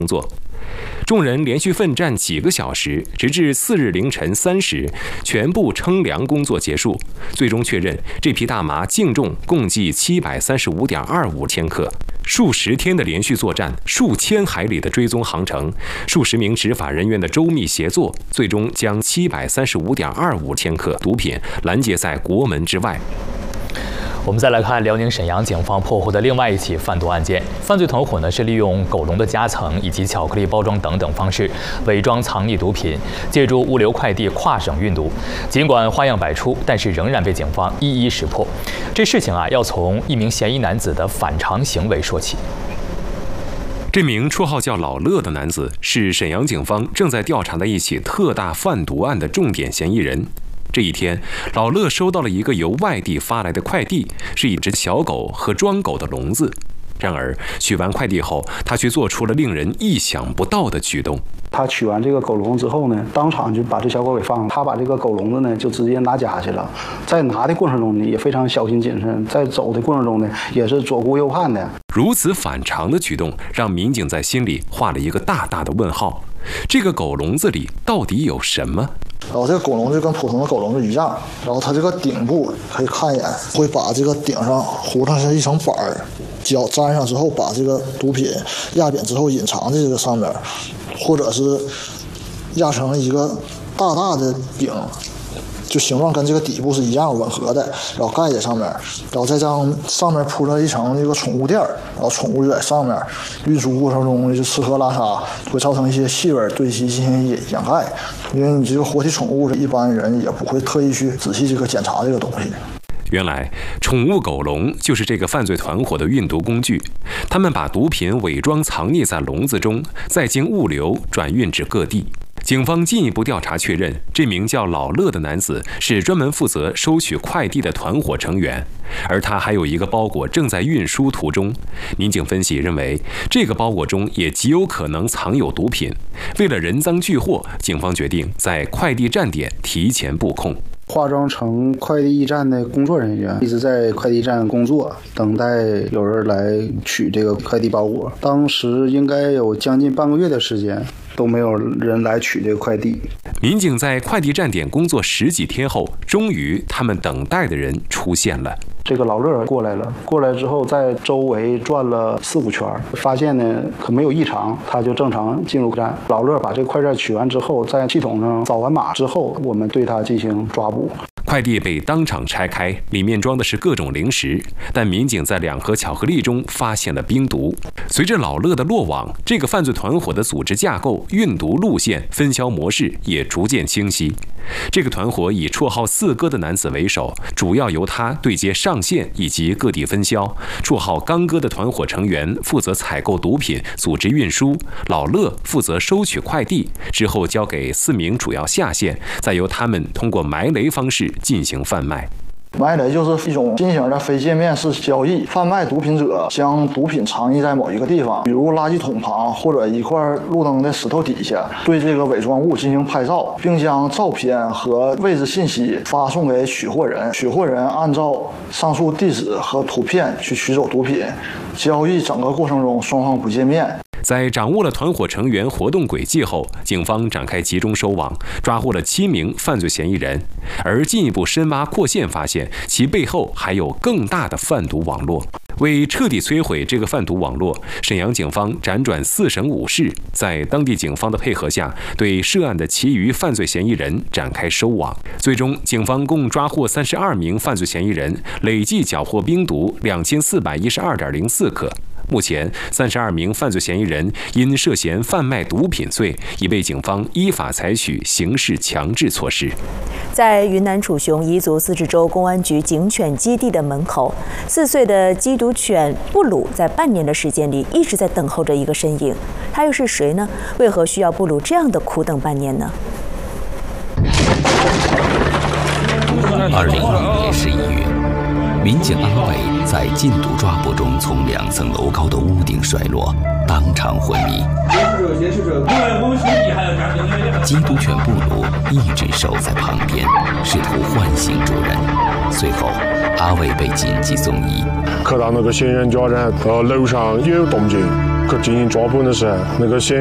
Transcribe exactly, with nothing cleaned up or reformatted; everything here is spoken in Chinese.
工作。众人连续奋战几个小时，直至次日凌晨三时，全部称量工作结束。最终确认，这批大麻净重共计七百三十五点二五千克。数十天的连续作战，数千海里的追踪航程，数十名执法人员的周密协作，最终将七百三十五点二五千克毒品拦截在国门之外。 我们再来看辽宁沈阳警方破获的另外一起贩毒案件。犯罪团伙呢是利用狗笼的夹层以及巧克力包装等等方式，伪装藏匿毒品，借助物流快递跨省运毒。尽管花样百出，但是仍然被警方一一识破。这事情啊，要从一名嫌疑男子的反常行为说起。 这名绰号叫老乐的男子是沈阳警方正在调查的一起特大贩毒案的重点嫌疑人。这一天，老乐收到了一个由外地发来的快递，是一只小狗和装狗的笼子。然而，取完快递后，他却做出了令人意想不到的举动。 他取完这个狗笼之后呢，当场就把这小狗给放了。他把这个狗笼子呢，就直接拿家去了。在拿的过程中呢，也非常小心谨慎；在走的过程中呢，也是左顾右盼的。 如此反常的举动，让民警在心里画了一个大大的问号。这个狗笼子里到底有什么？ 然后这个狗笼子跟普通的狗笼子一样，然后它这个顶部可以看一眼，会把这个顶上糊上是一层板儿，脚粘上之后，把这个毒品压扁之后隐藏在这个上面，或者是压成一个大大的饼，就形状跟这个底部是一样吻合的，然后盖在上面，然后再将上面铺了一层这个宠物垫，然后宠物就在上面，运输过程中就吃喝拉撒会造成一些气味对其进行掩盖，因为你这个活体宠物一般人也不会特意去仔细这个检查这个东西。 原来，宠物狗笼就是这个犯罪团伙的运毒工具。他们把毒品伪装藏匿在笼子中，再经物流转运至各地。警方进一步调查确认，这名叫老乐的男子是专门负责收取快递的团伙成员，而他还有一个包裹正在运输途中。民警分析认为，这个包裹中也极有可能藏有毒品。为了人赃俱获，警方决定在快递站点提前布控。 化妆成快递站的工作人员，一直在快递站工作，等待有人来取这个快递包裹。当时应该有将近半个月的时间，都没有人来取这个快递。 民警在快递站点工作十几天后，终于他们等待的人出现了。 这个老乐过来了，过来之后在周围转了四五圈，发现呢可没有异常，他就正常进入站。老乐把这个快件取完之后，在系统上扫完码之后，我们对他进行抓捕。 快递被当场拆开，里面装的是各种零食，但民警在两盒巧克力中发现了冰毒。随着老乐的落网，这个犯罪团伙的组织架构、运毒路线、分销模式也逐渐清晰。这个团伙以绰号四哥的男子为首，主要由他对接上线以及各地分销。绰号刚哥的团伙成员负责采购毒品、组织运输，老乐负责收取快递，之后交给四名主要下线，再由他们通过埋雷方式进行贩卖。 埋雷就是一种新型的非界面式交易，贩卖毒品者将毒品藏匿在某一个地方，比如垃圾桶旁或者一块路灯的石头底下，对这个伪装物进行拍照，并将照片和位置信息发送给取货人，取货人按照上述地址和图片去取走毒品。交易整个过程中双方不见面。 在掌握了团伙成员活动轨迹后，警方展开集中收网，抓获了七名犯罪嫌疑人。而进一步深挖扩线，发现其背后还有更大的贩毒网络。为彻底摧毁这个贩毒网络，沈阳警方辗转四省五市，在当地警方的配合下，对涉案的其余犯罪嫌疑人展开收网。最终，警方共抓获三十二名犯罪嫌疑人，累计缴获冰毒两千四百一十二点零四克。目前，三十二名犯罪嫌疑人因涉嫌贩卖毒品罪，已被警方依法采取刑事强制措施。 在云南楚雄彝族自治州公安局警犬基地的门口，四岁的缉毒犬布鲁在半年的时间里一直在等候着一个身影。他又是谁呢？为何需要布鲁这样的苦等半年呢？ 二零一五年十一月。民警阿伟在禁毒抓捕中从两层楼高的屋顶摔落，当场昏迷。缉毒犬布鲁一直守在旁边，试图唤醒主人。随后，阿伟被紧急送医。 看到那个嫌疑人家人，呃，楼上也有动静， 去进行抓捕的时候，那个嫌